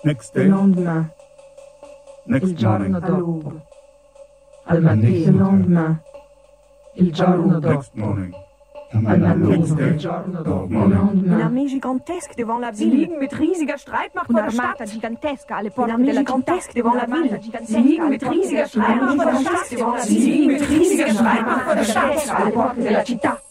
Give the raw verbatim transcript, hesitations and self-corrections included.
Next Il day. lendemain. Next Il giorno morning. dopo. Al mattino. Il lendemain. Il giorno Next dopo. morning. Al Next mattino. day. Il giorno dopo. Il Morning. Une lendemain. armée gigantesque devant la Sie ville. liegen mit riesiger Streitmacht vor der Un'armata Stadt. gigantesca alle Une porte armée della gigantesque città. devant la Un'armata ville. gigantesca Sie liegen alle mit porte riesiger della città. Streitmacht vor der Stadt. Sie liegen mit riesiger Streitmacht vor der Stadt. Alle porte della città.